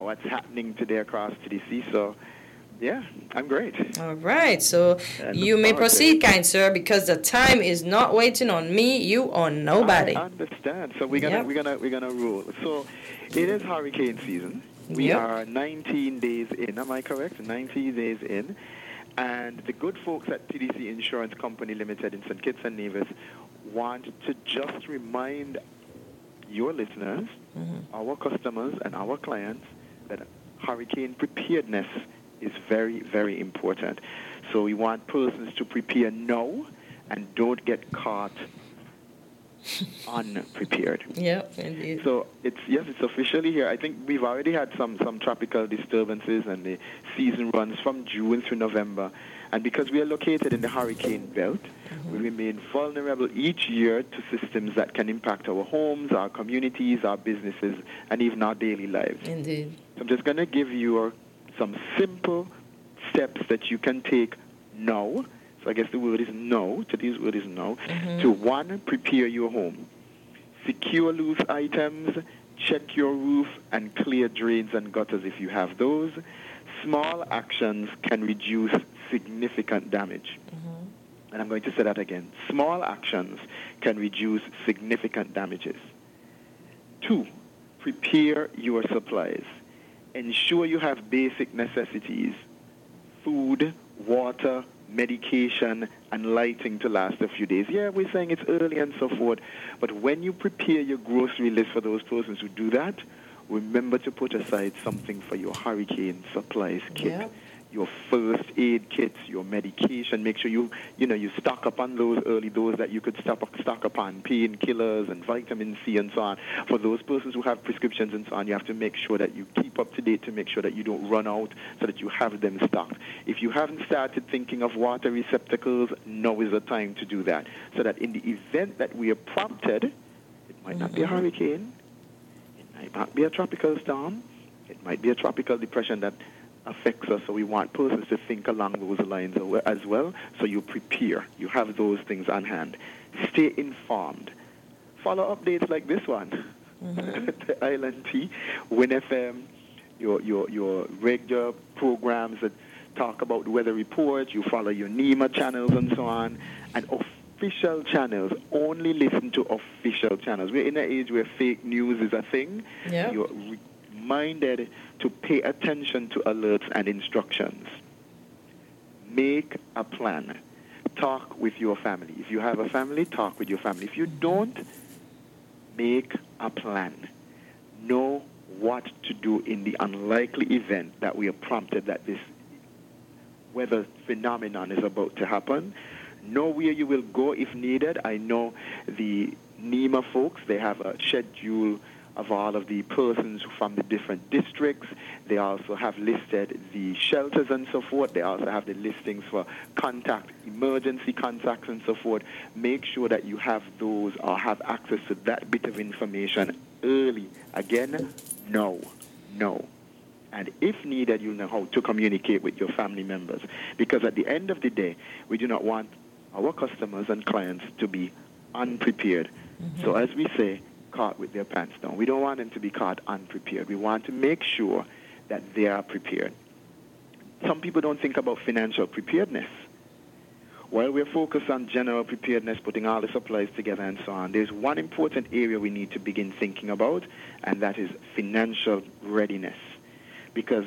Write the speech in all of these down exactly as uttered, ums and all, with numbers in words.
what's happening today across T D C. So, yeah, I'm great. All right. So I look you may forward to proceed, it. kind sir, because the time is not waiting on me, you, or I nobody. understand. So we're gonna Yep. we're gonna we're gonna roll. So it is hurricane season. We Yep. are nineteen days in. Am I correct? nineteen days in. And the good folks at T D C Insurance Company Limited in Saint Kitts and Nevis want to just remind your listeners, Mm-hmm. our customers, and our clients that hurricane preparedness is very, very important. So we want persons to prepare now and don't get caught unprepared. Yep, indeed. So it's yes, it's officially here. I think we've already had some some tropical disturbances, and the season runs from June through November. And because we are located in the hurricane belt, Mm-hmm. we remain vulnerable each year to systems that can impact our homes, our communities, our businesses, and even our daily lives. Indeed. So I'm just going to give you uh, some simple steps that you can take now. So I guess the word is now. Today's word is now. Mm-hmm. To one, prepare your home. Secure loose items, check your roof, and clear drains and gutters if you have those. Small actions can reduce significant damage. Mm-hmm. And I'm going to say that again. Small actions can reduce significant damages. Two, prepare your supplies. Ensure you have basic necessities, food, water, medication, and lighting to last a few days. Yeah, we're saying it's early and so forth, but when you prepare your grocery list for those persons who do that, remember to put aside something for your hurricane supplies kit. Yep. Your first aid kits, your medication. Make sure you, you know, you stock up on those early, those that you could stock up, stock up on, painkillers and vitamin C and so on. For those persons who have prescriptions and so on, you have to make sure that you keep up to date to make sure that you don't run out, so that you have them stocked. If you haven't started thinking of water receptacles, now is the time to do that, so that in the event that we are prompted, it might not be a hurricane, it might not be a tropical storm, it might be a tropical depression that affects us, so we want persons to think along those lines as well, so you prepare. You have those things on hand. Stay informed. Follow updates like this one. Mm-hmm. The Island Tea, Win F M, your, your, your regular programs that talk about the weather report. You follow your NEMA channels and so on. And official channels, only listen to official channels. We're in an age where fake news is a thing. Yeah. You're reminded to pay attention to alerts and instructions. Make a plan. Talk with your family. If you have a family, talk with your family. If you don't, make a plan. Know what to do in the unlikely event that we are prompted that this weather phenomenon is about to happen. Know where you will go if needed. I know the NEMA folks, they have a schedule of all of the persons from the different districts. They also have listed the shelters and so forth. They also have the listings for contact, emergency contacts and so forth. Make sure that you have those or have access to that bit of information early. Again, no, no. And if needed, you'll know how to communicate with your family members. Because at the end of the day, we do not want our customers and clients to be unprepared. Mm-hmm. So as we say, caught with their pants down. We don't want them to be caught unprepared. We want to make sure that they are prepared. Some people don't think about financial preparedness. While we're focused on general preparedness, putting all the supplies together and so on, there's one important area we need to begin thinking about, and that is financial readiness. Because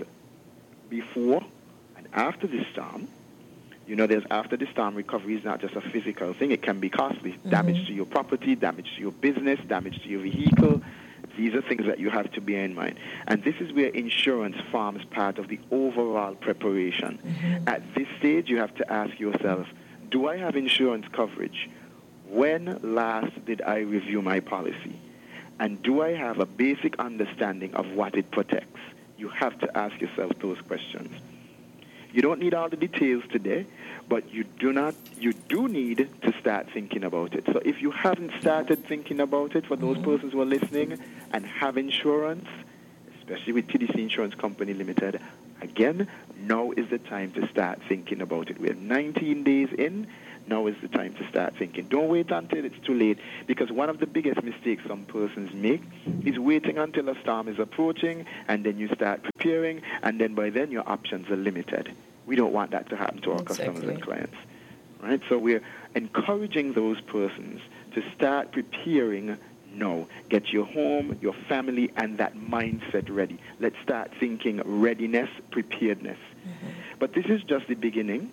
before and after the storm, you know, there's after the storm recovery is not just a physical thing. It can be costly. Mm-hmm. Damage to your property, damage to your business, damage to your vehicle. These are things that you have to bear in mind. And this is where insurance forms part of the overall preparation. Mm-hmm. At this stage, you have to ask yourself, do I have insurance coverage? When last did I review my policy? And do I have a basic understanding of what it protects? You have to ask yourself those questions. You don't need all the details today, but you do not. You do need to start thinking about it. So if you haven't started thinking about it, for those mm-hmm. persons who are listening and have insurance, especially with T D C Insurance Company Limited, again, now is the time to start thinking about it. We're nineteen days in. now is the time to start thinking. Don't wait until it's too late, because one of the biggest mistakes some persons make is waiting until a storm is approaching, and then you start preparing, and then by then your options are limited. We don't want that to happen to our Exactly. customers and clients. Right? So we're encouraging those persons to start preparing now. Get your home, your family, and that mindset ready. Let's start thinking readiness, preparedness. Mm-hmm. But this is just the beginning.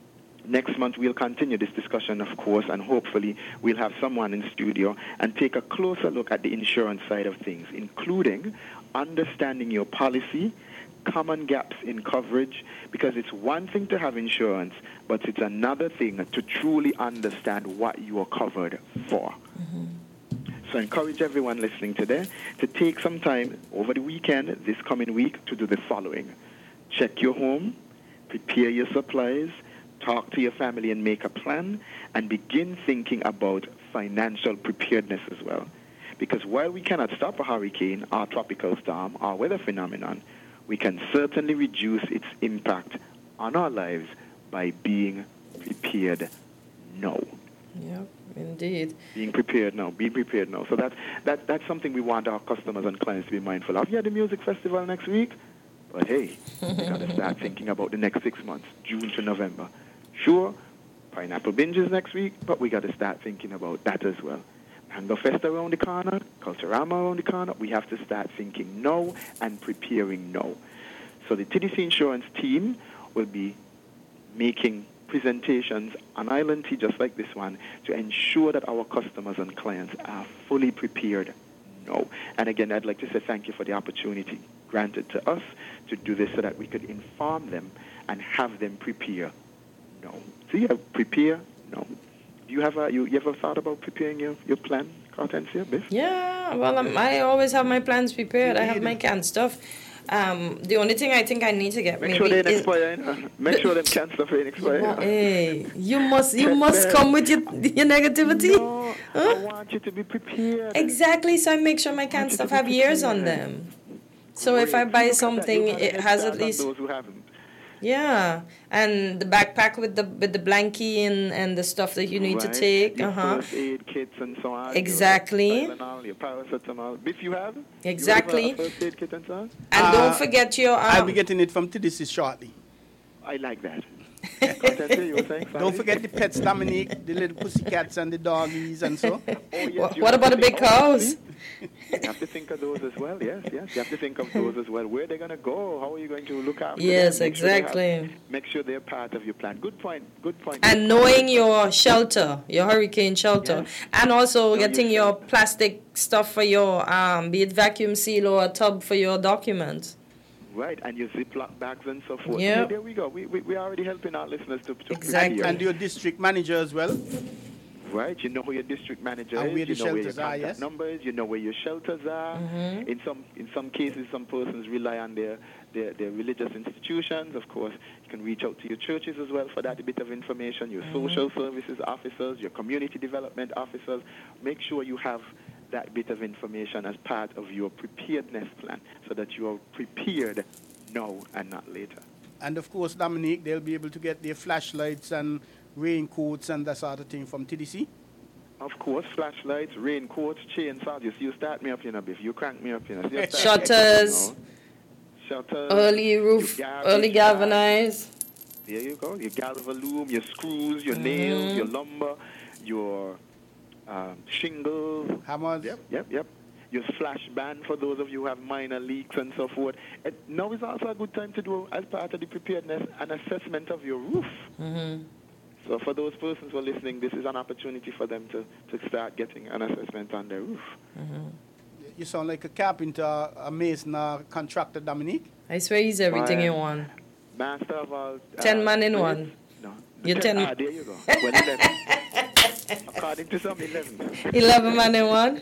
Next month we'll continue this discussion, of course, and hopefully we'll have someone in studio and take a closer look at the insurance side of things, including understanding your policy, common gaps in coverage, because it's one thing to have insurance, but it's another thing to truly understand what you are covered for. Mm-hmm. So I encourage everyone listening today to take some time over the weekend, this coming week, to do the following. Check your home, prepare your supplies, talk to your family and make a plan, and begin thinking about financial preparedness as well. Because while we cannot stop a hurricane, or tropical storm, or weather phenomenon, we can certainly reduce its impact on our lives by being prepared now. Yep, indeed. Being prepared now, being prepared now. So that, that, that's something we want our customers and clients to be mindful of. Yeah, the music festival next week, but hey, we got to start thinking about the next six months, June to November. Sure, Pineapple Binges next week, but we got to start thinking about that as well. Mango Fest around the corner, Culturama around the corner. We have to start thinking now and preparing now. So the T D C Insurance team will be making presentations on Island Tea just like this one to ensure that our customers and clients are fully prepared now. And again, I'd like to say thank you for the opportunity granted to us to do this so that we could inform them and have them prepare now. So you have prepare now. Do you have a, you, you ever thought about preparing your, your plan, Hortensia, Biff? Yeah, well, um, I always have my plans prepared. I have my canned stuff. Um, the only thing I think I need to get Make maybe sure they don't is expire. You know? Make sure them canned stuff ain't expire. Well, hey, you must you must come with your your negativity. No, Huh? I want you to be prepared. Exactly, so I make sure my I canned want you stuff to be have years on prepared. them. So if I Great. buy Look at that. something, You've had a it head has start at on least those who haven't. yeah, and the backpack with the with the blankie and, and the stuff that you need Right. to take. Your Uh huh. first aid kits and so on. Exactly. Your Tylenol, your paracetamol. Biff, you have? Exactly. You have a first aid kit and so on? And Uh, don't forget your um, I'll be getting it from T D C shortly. I like that. Hortensia, you were saying, sorry? Don't forget the pets, Dominique, the little pussycats and the doggies and so. Oh, yes, What, you what have about to the big think- oh, cows? see? You have to think of those as well, yes, yes. You have to think of those as well. Where they're going to go? How are you going to look after Yes, them? Make sure they have- exactly. make sure they're part of your plan. Good point, good point. And knowing your shelter, your hurricane shelter, Yeah. and also Know your getting your shelter. plastic stuff for your, um, be it vacuum seal or a tub for your documents. Right, and your Ziploc bags and so forth. Yeah. Okay, there we go. We, we, we're already helping our listeners to, to Exactly. prepare. And your district manager as well. Right, you know who your district manager And is, where the you know where your shelters are, contact yes. numbers, you know where your shelters are. Mhm. In some in some cases, some persons rely on their, their, their religious institutions. Of course, you can reach out to your churches as well for that bit of information, your social services officers, your community development officers. Make sure you have that bit of information as part of your preparedness plan so that you are prepared now and not later. And of course, Dominique, they'll be able to get their flashlights and raincoats and that sort of thing from T D C. Of course, flashlights, raincoats, chainsaws. You, you start me up, you know, Biff. You crank me up, you know. You start Shutters. you know. Shutters. Early roof, your garbage early bag. galvanized. There you go. Your galvalume, your screws, your nails, your lumber, your um, shingles. Hammers. Yep, yep, yep. Your flash ban for those of you who have minor leaks and so forth. And now is also a good time to do, as part of the preparedness, an assessment of your roof. Mm-hmm. So for those persons who are listening, this is an opportunity for them to, to start getting an assessment on their roof. Mm-hmm. You sound like a carpenter, a mason, a contractor, Dominique. I swear he's everything I in am one. Master of all... Uh, Ten man in trades. one. No. You're ten- Ah, there you go. Well, eleven. According to some, eleven. Eleven man in one.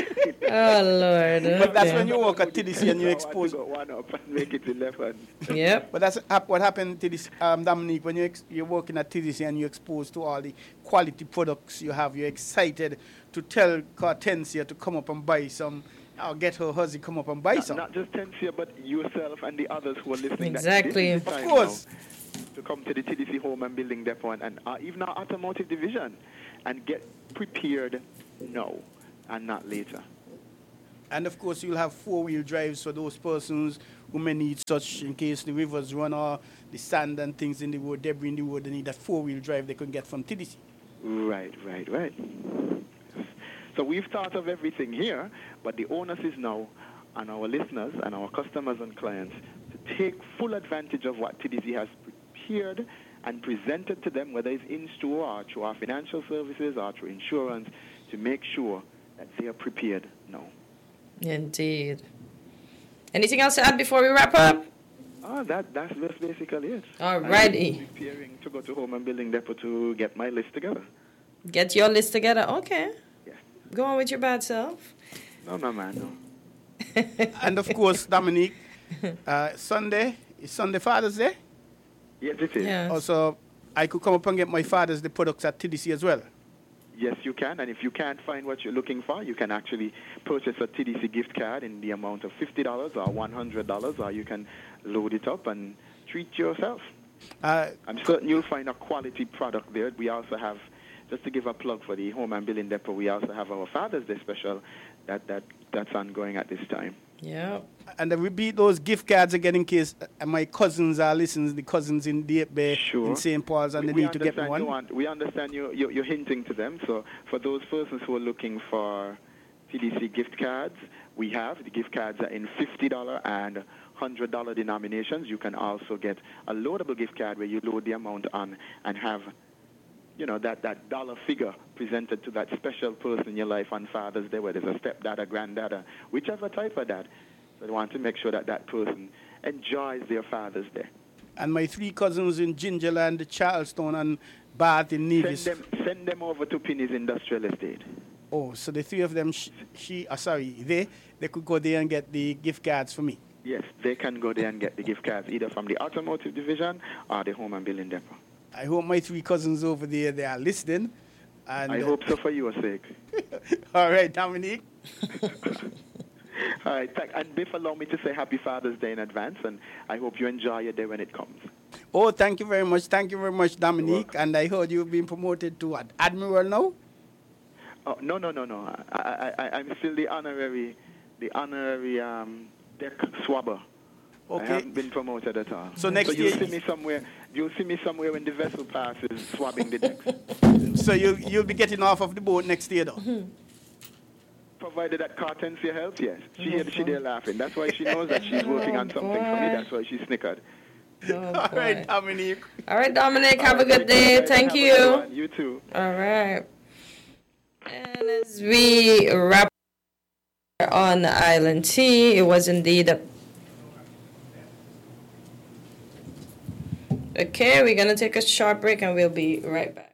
Oh Lord. But that's okay. when you work at T D C and you So I expose. want to go one up and make it eleven. Yep. But that's hap- what happened to this, um, Dominique, when you ex- you're working at T D C and you're exposed to all the quality products you have. You're excited to tell Hortensia to come up and buy some, or get her husband come up and buy Not, some. not just Tensia, but yourself and the others who are listening. that Exactly. this is the Of time course. now to come to the T D C Home and Building Depot and, and uh, even our automotive division and get prepared now and not later. And of course, you'll have four-wheel drives for those persons who may need such in case the rivers run or the sand and things in the road, debris in the road. They need a four-wheel drive they can get from T D C. Right, right, right. So we've thought of everything here, but the onus is now on our listeners and our customers and clients to take full advantage of what T D C has prepared and presented to them, whether it's in store or through our financial services or through insurance, to make sure that they are prepared now. Indeed. Anything else to add before we wrap up? Oh, that, that's, that's basically it. Alrighty. I'm preparing to go to Home and Building Depot to get my list together. Get your list together? Okay. Yeah. Go on with your bad self. No, no, man, no. And of course, Dominique, uh, Sunday, is Sunday Father's Day? Yes, it is. Yes. Also, I could come up and get my Father's Day products at T D C as well. Yes, you can. And if you can't find what you're looking for, you can actually purchase a T D C gift card in the amount of fifty dollars or one hundred dollars, or you can load it up and treat yourself. Uh, I'm certain you'll find a quality product there. We also have, just to give a plug for the Home and Building Depot, we also have our Father's Day special that, that that's ongoing at this time. Yeah. And then we beat those gift cards again in case uh, my cousins are listening, the cousins in Deep Bay, Sure. in Saint Paul's, and We- they we need to get understand one. you want- we understand you, you, you're hinting to them. So for those persons who are looking for T D C gift cards, we have. The gift cards are in fifty dollars and one hundred dollars denominations. You can also get a loadable gift card where you load the amount on and have, you know, that, that dollar figure presented to that special person in your life on Father's Day, whether it's a stepdad, a granddad, or whichever type of dad. So they want to make sure that that person enjoys their Father's Day. And my three cousins in Gingerland, Charlestown, and Bath in Nevis. Send them, send them over to Pinny's Industrial Estate. Oh, so the three of them, she, she uh, sorry, they, they could go there and get the gift cards for me. Yes, they can go there and get the gift cards either from the automotive division or the Home and Building Depot. I hope my three cousins over there, they are listening. And, I uh, hope so for your sake. All right, Dominique. All right, thank, and Biff, allow me to say Happy Father's Day in advance, and I hope you enjoy your day when it comes. Oh, thank you very much. Thank you very much, Dominique. And I heard you've been promoted to what? Admiral now? Oh, no, no, no, no. I, I, I, I'm still the honorary, the honorary um, deck swabber. Okay. I haven't been promoted at all. So next so you'll year- see me somewhere. You'll see me somewhere when the vessel passes, swabbing the decks. So you, you'll be getting off of the boat next year, though? Provided that Cartensia helps, yes. She here, she there laughing. That's why she knows that she's working on something for me. That's why she snickered. Oh, All boy. right, Dominique. All right, Dominic, have a All right, good day. guys. Thank Have a you. good one. You too. All right. And as we wrap on the Island Tea, it was indeed a... Okay, we're going to take a short break and we'll be right back.